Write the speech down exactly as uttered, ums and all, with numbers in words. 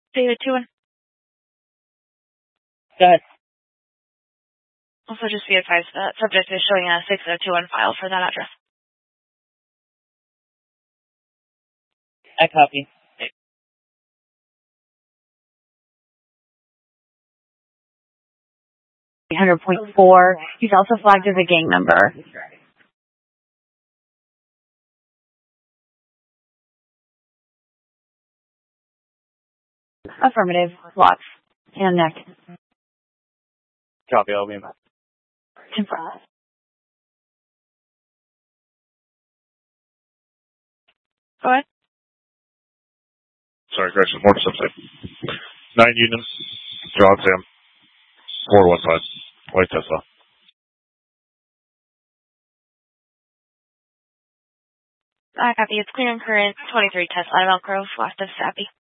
David two one. Go ahead. Also, just be advised that subject is showing a six oh two one file for that address. I copy. one hundred point four. He's also flagged as a gang member. Affirmative. Lots. And neck. Copy, I'll be in. Confirm. Go ahead. Sorry, correction, more subsite. Nine units, John Sam, four one five, white Tesla. I copy. It's clear and current, twenty-three Tesla, Elk Grove, west of Sappy.